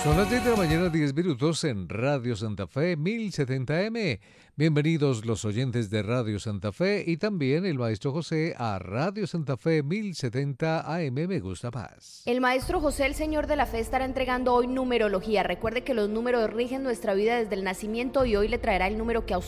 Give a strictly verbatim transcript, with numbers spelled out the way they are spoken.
Son las diez de la mañana, diez minutos en Radio Santa Fe mil setenta M. Bienvenidos los oyentes de Radio Santa Fe y también el Maestro José a Radio Santa Fe mil setenta A M. Me gusta más. El Maestro José, el Señor de la Fe, estará entregando hoy numerología. Recuerde que los números rigen nuestra vida desde el nacimiento y hoy le traerá el número que a usted